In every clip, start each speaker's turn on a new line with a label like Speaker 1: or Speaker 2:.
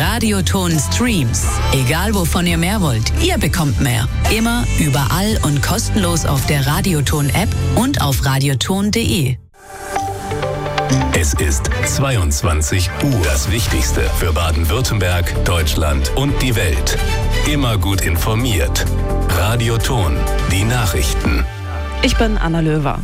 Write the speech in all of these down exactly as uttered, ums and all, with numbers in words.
Speaker 1: Radioton Streams. Egal wovon ihr mehr wollt, ihr bekommt mehr. Immer, überall und kostenlos auf der Radioton-App und auf radioton punkt de.
Speaker 2: Es ist zweiundzwanzig Uhr. Das Wichtigste für Baden-Württemberg, Deutschland und die Welt. Immer gut informiert. Radioton, die Nachrichten.
Speaker 3: Ich bin Anna Löwer.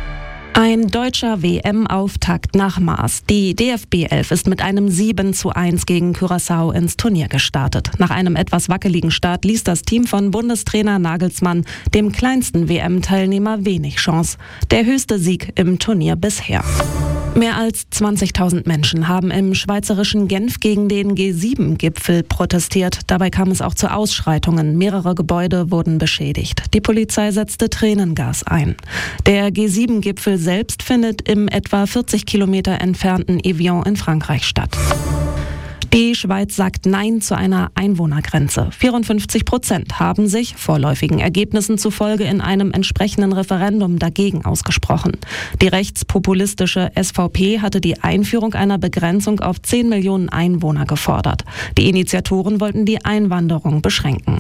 Speaker 3: Ein deutscher W M-Auftakt nach Maß. Die D F B elf ist mit einem sieben zu eins gegen Curaçao ins Turnier gestartet. Nach einem etwas wackeligen Start ließ das Team von Bundestrainer Nagelsmann dem kleinsten W M-Teilnehmer wenig Chance. Der höchste Sieg im Turnier bisher. Mehr als zwanzigtausend Menschen haben im schweizerischen Genf gegen den G sieben Gipfel protestiert. Dabei kam es auch zu Ausschreitungen. Mehrere Gebäude wurden beschädigt. Die Polizei setzte Tränengas ein. Der G sieben Gipfel selbst findet im etwa vierzig Kilometer entfernten Evian in Frankreich statt. Die Schweiz sagt Nein zu einer Einwohnergrenze. vierundfünfzig Prozent haben sich vorläufigen Ergebnissen zufolge in einem entsprechenden Referendum dagegen ausgesprochen. Die rechtspopulistische S V P hatte die Einführung einer Begrenzung auf zehn Millionen Einwohner gefordert. Die Initiatoren wollten die Einwanderung beschränken.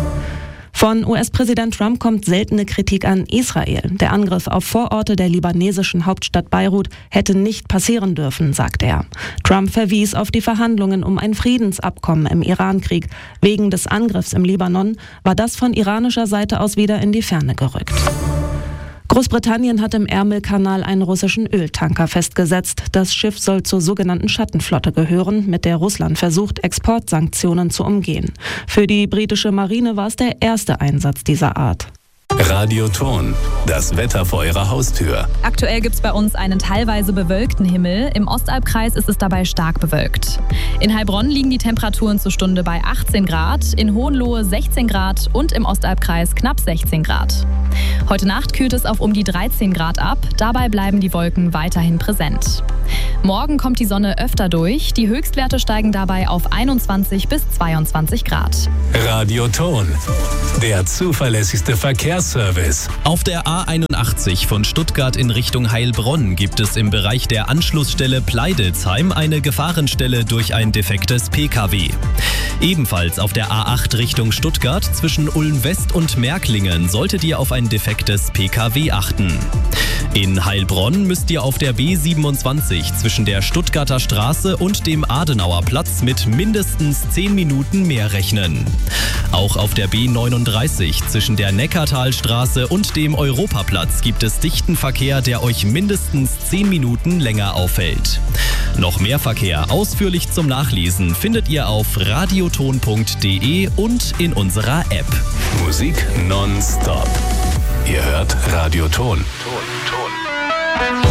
Speaker 3: Von U S-Präsident Trump kommt seltene Kritik an Israel. Der Angriff auf Vororte der libanesischen Hauptstadt Beirut hätte nicht passieren dürfen, sagt er. Trump verwies auf die Verhandlungen um ein Friedensabkommen im Irankrieg. Wegen des Angriffs im Libanon war das von iranischer Seite aus wieder in die Ferne gerückt. Großbritannien hat im Ärmelkanal einen russischen Öltanker festgesetzt. Das Schiff soll zur sogenannten Schattenflotte gehören, mit der Russland versucht, Exportsanktionen zu umgehen. Für die britische Marine war es der erste Einsatz dieser Art.
Speaker 2: Radioton, das Wetter vor Ihrer Haustür.
Speaker 4: Aktuell gibt es bei uns einen teilweise bewölkten Himmel. Im Ostalbkreis ist es dabei stark bewölkt. In Heilbronn liegen die Temperaturen zur Stunde bei achtzehn Grad, in Hohenlohe sechzehn Grad und im Ostalbkreis knapp sechzehn Grad. Heute Nacht kühlt es auf um die dreizehn Grad ab. Dabei bleiben die Wolken weiterhin präsent. Morgen kommt die Sonne öfter durch. Die Höchstwerte steigen dabei auf einundzwanzig bis zweiundzwanzig Grad.
Speaker 2: Radioton, der zuverlässigste Verkehrsservice.
Speaker 5: Auf der A einundachtzig von Stuttgart in Richtung Heilbronn gibt es im Bereich der Anschlussstelle Pleidelsheim eine Gefahrenstelle durch ein defektes P K W. Ebenfalls auf der A acht Richtung Stuttgart zwischen Ulm West und Märklingen solltet ihr auf ein defektes P K W achten. In Heilbronn müsst ihr auf der B siebenundzwanzig zwischen der Stuttgarter Straße und dem Adenauer Platz mit mindestens zehn Minuten mehr rechnen. Auch auf der B neununddreißig zwischen der Neckartalstraße und dem Europaplatz gibt es dichten Verkehr, der euch mindestens zehn Minuten länger aufhält. Noch mehr Verkehr ausführlich zum Nachlesen findet ihr auf radioton punkt de und in unserer App.
Speaker 2: Musik nonstop. Ihr hört Radioton.